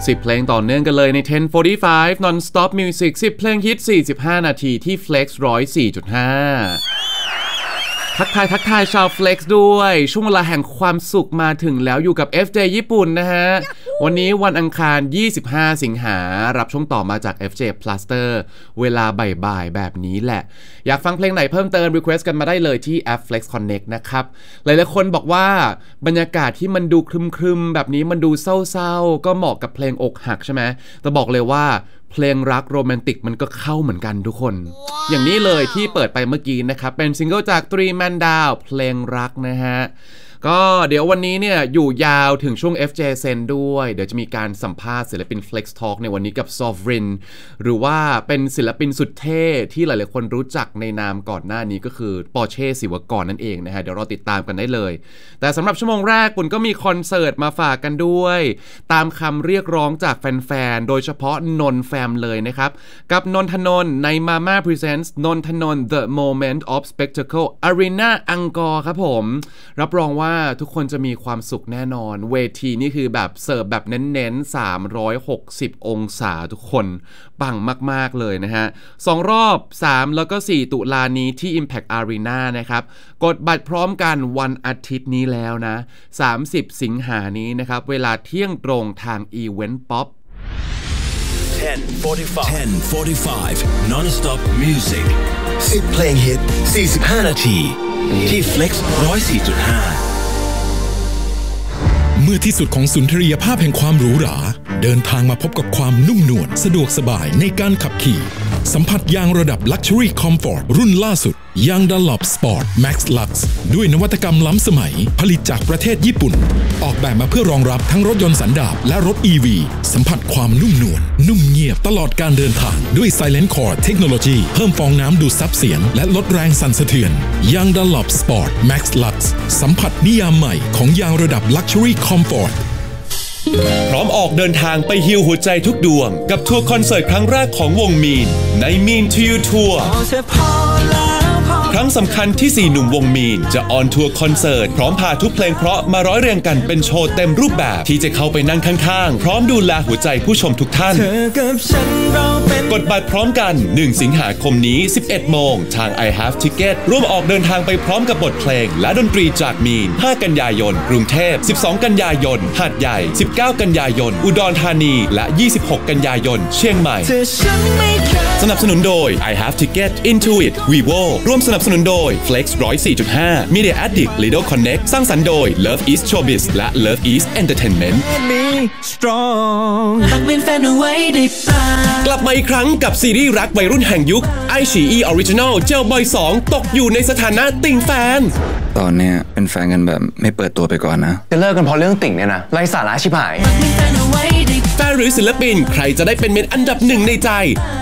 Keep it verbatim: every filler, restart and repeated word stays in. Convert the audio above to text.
สิบเพลงต่อเนื่องกันเลยใน สิบ สี่สิบห้า Non-Stop Music สิบเพลงฮิตสี่สิบห้านาทีที่ Flex หนึ่งศูนย์สี่จุดห้า ทักทายทักทายชาว Flex ด้วยช่วงเวลาแห่งความสุขมาถึงแล้วอยู่กับ เอฟ เจ ญี่ปุ่นนะฮะวันนี้วันอังคารยี่สิบห้าสิงหารับช่วงต่อมาจาก เอฟ เจ Plaster เวลาบ่ายๆแบบนี้แหละอยากฟังเพลงไหนเพิ่มเติม request กันมาได้เลยที่แอป Flex Connect นะครับหลายๆคนบอกว่าบรรยากาศที่มันดูครึมๆแบบนี้มันดูเศร้าๆก็เหมาะกับเพลงอกหักใช่ไหมแต่บอกเลยว่าเพลงรักโรแมนติกมันก็เข้าเหมือนกันทุกคน wow. อย่างนี้เลยที่เปิดไปเมื่อกี้นะครับเป็นซิงเกิลจาก Three Man Down เพลงรักนะฮะก็เดี๋ยววันนี้เนี่ยอยู่ยาวถึงช่วง เอฟ เจ Zen ด้วยเดี๋ยวจะมีการสัมภาษณ์ศิลปิน Flex Talk ในวันนี้กับ Sovereign หรือว่าเป็นศิลปินสุดเท่ที่หลายๆคนรู้จักในนามก่อนหน้านี้ก็คือปอร์เช่ศิวกรนั่นเองนะฮะเดี๋ยวเราติดตามกันได้เลยแต่สำหรับชั่วโมงแรกปุ่นก็มีคอนเสิร์ตมาฝากกันด้วยตามคำเรียกร้องจากแฟนๆโดยเฉพาะนนแฟมเลยนะครับกับนนทนนท์ใน Mama Presents นนทนนท์ The Moment of Spectacle Arena Angkor ครับผมรับรองว่าทุกคนจะมีความสุขแน่นอนเวทีนี่คือแบบเสิร์ฟแบบเน้นๆสามร้อยหกสิบองศาทุกคนปังมากๆเลยนะฮะสองรอบสามแล้วก็สี่ตุลานี้ที่ Impact Arena นะครับกดบัตรพร้อมกันวันอาทิตย์นี้แล้วนะสามสิบสิงหานี้นะครับเวลาเที่ยงตรงทาง Event Pop สิบ สี่สิบห้า Non-Stop Music สิบเพลงฮิตสี่สิบห้านาทีที่ Flex หนึ่งศูนย์สี่จุดห้าเมื่อที่สุดของสุนทรียภาพแห่งความหรูหราเดินทางมาพบกับความนุ่มนวลสะดวกสบายในการขับขี่สัมผัสยางระดับ Luxury Comfort รุ่นล่าสุดยาง Dunlop Sport Max Lux ด้วยนวัตกรรมล้ำสมัยผลิตจากประเทศญี่ปุ่นออกแบบมาเพื่อรองรับทั้งรถยนต์สันดาปและรถ อี วี สัมผัสความนุ่มนวลนุ่มเงียบตลอดการเดินทางด้วย Silent Core Technology เพิ่มฟองน้ำดูดซับเสียงและลดแรงสั่นสะเทือนยาง Dunlop Sport Max Lux สัมผัสนิยามใหม่ของยางระดับ Luxury Comfort พร้อมออกเดินทางไปฮีลหัวใจทุกดวงกับทัวร์คอนเสิร์ตครั้งแรกของวงมีนใน Mean to You Tour ครั้งสำคัญที่สี่หนุ่มวงมีนจะออนทัวร์คอนเสิร์ตพร้อมพาทุกเพลงเพราะมาร้อยเรียงกันเป็นโชว์เต็มรูปแบบที่จะเข้าไปนั่งข้างๆพร้อมดูแลหัวใจผู้ชมทุกท่านกดบัตรพร้อมกันหนึ่งสิงหาคมนี้ สิบเอ็ดโมงทาง I Have Ticket ร่วมออกเดินทางไปพร้อมกับบทเพลงและดนตรีจากมีนห้ากันยายนกรุงเทพสิบสองกันยายนหาดใหญ่สิบเก้ากันยายนอุดรธานีและยี่สิบหกกันยายนเชียงใหม่สนับสนุนโดย I Have Ticket Intuit Vivo ร่วมสนับสนุนโดย Flex หนึ่งศูนย์สี่จุดห้า Media Addict Lido Connect สร้างสรรค์โดย Love East Showbiz และ Love East Entertainment กลับมาอีกครั้งกับซีรีส์รักวัยรุ่นแห่งยุค ไอ ซี อี Original เจลบอยสองตกอยู่ในสถานะติ่งแฟนตอนเนี้ยเป็นแฟนกันแบบไม่เปิดตัวไปก่อนนะจะเลิกกันเพราะเรื่องติ่งเนี่ยนะไร้สาระชิบหายแฟนหรือศิลปินใครจะได้เป็นเมนอันดับหนึ่งในใจ